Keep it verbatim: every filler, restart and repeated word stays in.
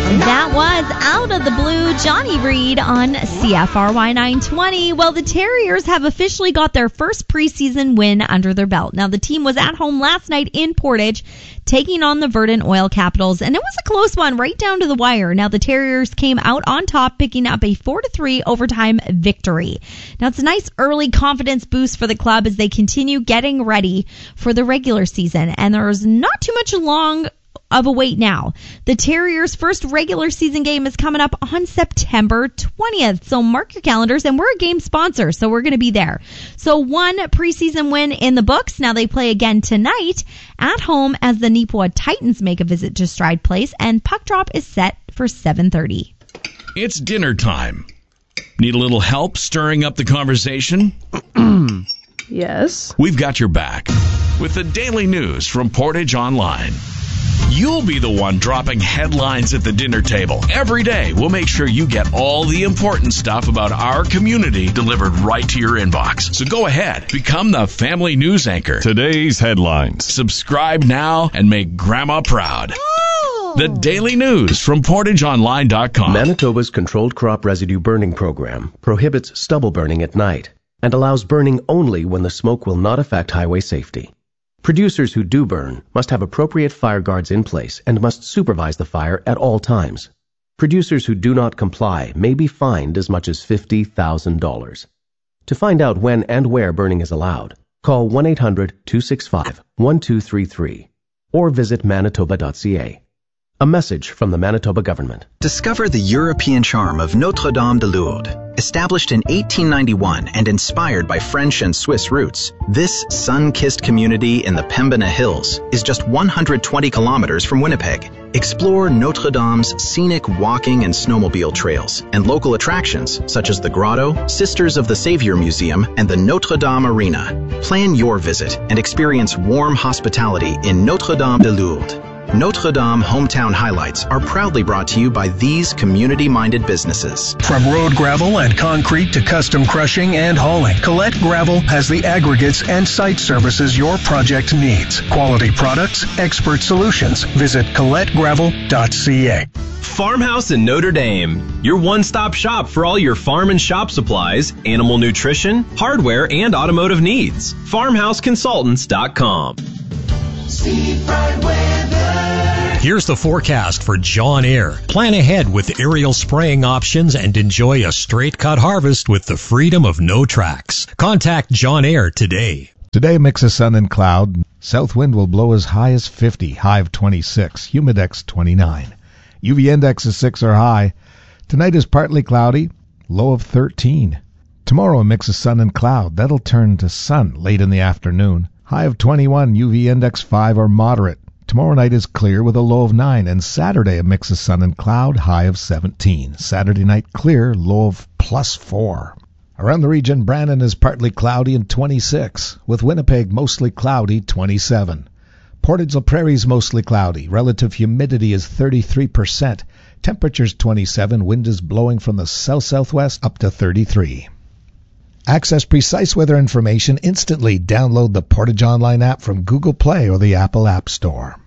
That was Out of the Blue, Johnny Reed on C F R Y nine twenty. Well, the Terriers have officially got their first preseason win under their belt. Now, the team was at home last night in Portage, taking on the Verdant Oil Capitals, and it was a close one right down to the wire. Now, the Terriers came out on top, picking up a four to three overtime victory. Now, it's a nice early confidence boost for the club as they continue getting ready for the regular season, and there's not too much long of a wait now. The Terriers' first regular season game is coming up on September twentieth. So mark your calendars, and we're a game sponsor, so we're going to be there. So one preseason win in the books. Now they play again tonight at home as the Neepawa Titans make a visit to Stride Place, and puck drop is set for seven thirty. It's dinner time. Need a little help stirring up the conversation? Yes. We've got your back with the daily news from Portage Online. You'll be the one dropping headlines at the dinner table. Every day, we'll make sure you get all the important stuff about our community delivered right to your inbox. So go ahead, become the family news anchor. Today's headlines. Subscribe now and make Grandma proud. The daily news from portage online dot com. Manitoba's Controlled Crop Residue Burning Program prohibits stubble burning at night and allows burning only when the smoke will not affect highway safety. Producers who do burn must have appropriate fire guards in place and must supervise the fire at all times. Producers who do not comply may be fined as much as fifty thousand dollars. To find out when and where burning is allowed, call one eight hundred two six five one two three three or visit manitoba dot c a. A message from the Manitoba government. Discover the European charm of Notre-Dame de Lourdes. Established in eighteen ninety-one and inspired by French and Swiss roots, this sun-kissed community in the Pembina Hills is just one hundred twenty kilometers from Winnipeg. Explore Notre Dame's scenic walking and snowmobile trails and local attractions such as the Grotto, Sisters of the Savior Museum, and the Notre Dame Arena. Plan your visit and experience warm hospitality in Notre-Dame de Lourdes. Notre Dame Hometown Highlights are proudly brought to you by these community-minded businesses. From road gravel and concrete to custom crushing and hauling, Colette Gravel has the aggregates and site services your project needs. Quality products, expert solutions. Visit colette gravel dot c a. Farmhouse in Notre Dame, your one-stop shop for all your farm and shop supplies, animal nutrition, hardware, and automotive needs. farmhouse consultants dot com. Here's the forecast for John Eyre. Plan ahead with aerial spraying options and enjoy a straight cut harvest with the freedom of no tracks. Contact John Eyre today. Today, mix of sun and cloud. South wind will blow as high as fifty, high of twenty-six, humidex twenty-nine. U V index is six or high. Tonight is partly cloudy, low of thirteen. Tomorrow, a mix of sun and cloud. That'll turn to sun late in the afternoon. High of twenty-one, U V index five or moderate. Tomorrow night is clear with a low of nine, and Saturday a mix of sun and cloud, high of seventeen. Saturday night clear, low of plus four. Around the region, Brandon is partly cloudy and twenty-six, with Winnipeg mostly cloudy, twenty-seven. Portage La Prairie's mostly cloudy. Relative humidity is thirty-three percent. Temperature's twenty-seven. Wind is blowing from the south-southwest up to thirty-three. Access precise weather information instantly. Download the Portage Online app from Google Play or the Apple App Store.